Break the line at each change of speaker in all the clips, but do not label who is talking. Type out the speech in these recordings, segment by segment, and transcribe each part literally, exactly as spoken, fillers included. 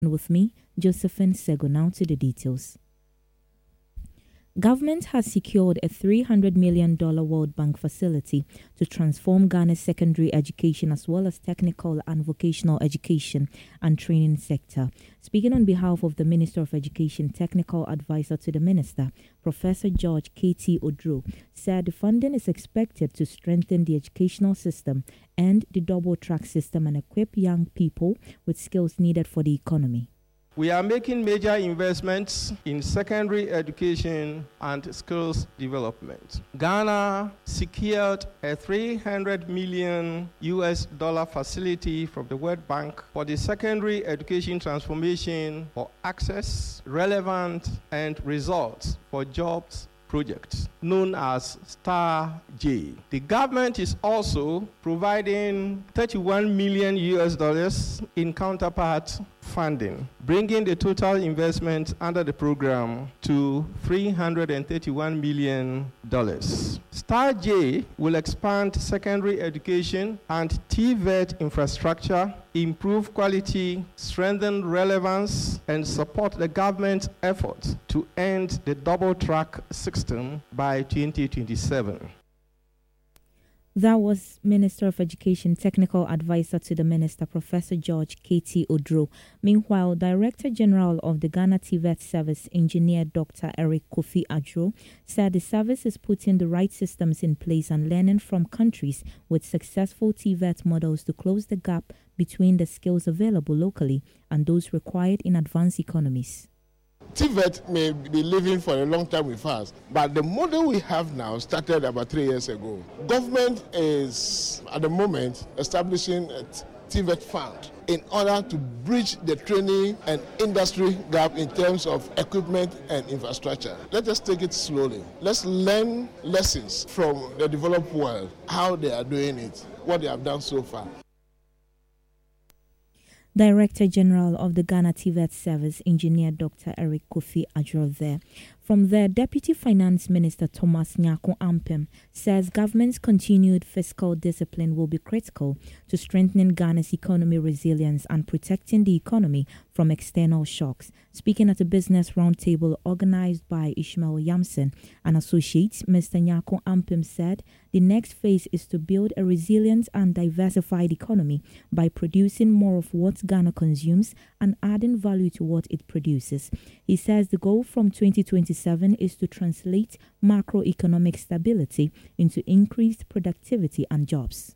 With me, Josephine Sego. Now to the details. Government has secured a three hundred million dollars World Bank facility to transform Ghana's secondary education as well as technical and vocational education and training sector. Speaking on behalf of the Minister of Education, technical advisor to the minister, Professor George K T Odro, said the funding is expected to strengthen the educational system and the double track system and equip young people with skills needed for the economy.
We are making major investments in secondary education and skills development. Ghana secured a three hundred million U S dollar facility from the World Bank for the secondary education transformation for access, relevant, and results for jobs project known as Star J. The government is also providing thirty-one million U S dollars in counterpart funding, bringing the total investment under the program to three hundred thirty-one million dollars. Star J will expand secondary education and T V E T infrastructure, improve quality, strengthen relevance, and support the government's effort to end the double track system by twenty twenty-seven.
That was Minister of Education, technical advisor to the minister, Professor George K T Odro. Meanwhile, Director General of the Ghana T V E T Service, Engineer Doctor Eric Kofi Adjro, said the service is putting the right systems in place and learning from countries with successful T V E T models to close the gap between the skills available locally and those required in advanced economies.
T V E T may be living for a long time with us, but the model we have now started about three years ago. Government is, at the moment, establishing a T V E T fund in order to bridge the training and industry gap in terms of equipment and infrastructure. Let us take it slowly. Let's learn lessons from the developed world, how they are doing it, what they have done so far.
Director General of the Ghana T V E T Service, Engineer Doctor Eric Kofi Adjro there. From there, Deputy Finance Minister Thomas Nyarko Ampem says government's continued fiscal discipline will be critical to strengthening Ghana's economy resilience and protecting the economy from external shocks. Speaking at a business roundtable organized by Ishmael Yamson and associates, Mister Nyarko Ampem said the next phase is to build a resilient and diversified economy by producing more of what Ghana consumes and adding value to what it produces. He says the goal from twenty twenty-seven is to translate macroeconomic stability into increased productivity and jobs.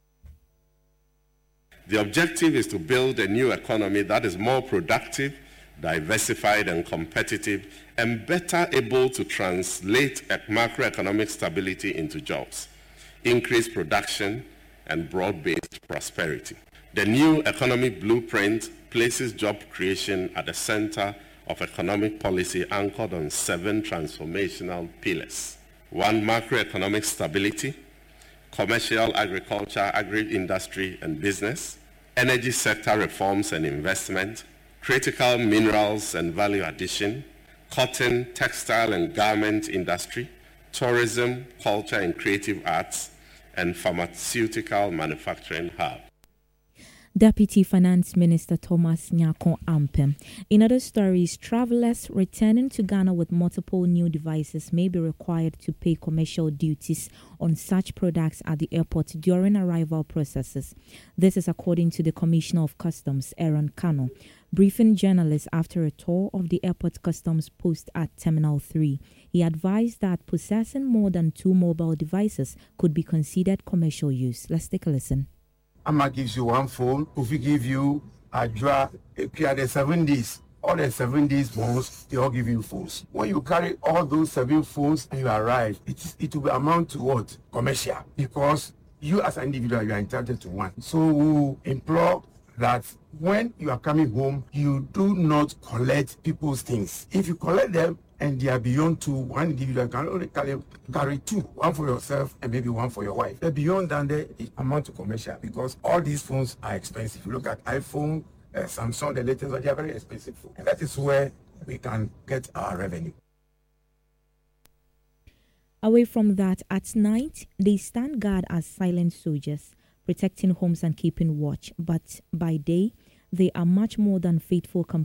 The objective is to build a new economy that is more productive, diversified and competitive, and better able to translate macroeconomic stability into jobs, increased production, and broad-based prosperity. The new economic blueprint places job creation at the center of economic policy anchored on seven transformational pillars. One, macroeconomic stability, commercial, agriculture, agri-industry and business, energy sector reforms and investment, critical minerals and value addition, cotton, textile and garment industry, tourism, culture and creative arts, and pharmaceutical manufacturing hub.
Deputy Finance Minister Thomas Nyarko Ampem. In other stories, travelers returning to Ghana with multiple new devices may be required to pay commercial duties on such products at the airport during arrival processes. This is according to the Commissioner of Customs, Aaron Kano, briefing journalists after a tour of the airport customs post at Terminal three. He advised that possessing more than two mobile devices could be considered commercial use. Let's take a listen.
Amma gives you one phone. If we give you a draw, the seven days, all the seven days phones, they all give you phones. When you carry all those seven phones and you arrive, it is it will amount to what? Commercial. Because you as an individual, you are entitled to one. So we implore that when you are coming home, you do not collect people's things. If you collect them, and they are beyond two, one individual can only carry, carry two, one for yourself and maybe one for your wife. But beyond that, they amount to commercial because all these phones are expensive. You look at iPhone, uh, Samsung, the latest one, they are very expensive. And that is where we can get our revenue.
Away from that, at night, they stand guard as silent soldiers, protecting homes and keeping watch. But by day, They are much more than faithful companions.